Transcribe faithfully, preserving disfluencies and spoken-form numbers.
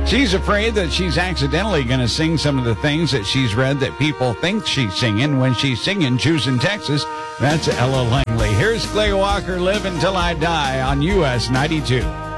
She's afraid that she's accidentally going to sing some of the things that she's read that people think she's singing when she's singing Choosing Texas. That's Ella Langley. Here's Clay Walker, Live Until I Die on U S ninety-two.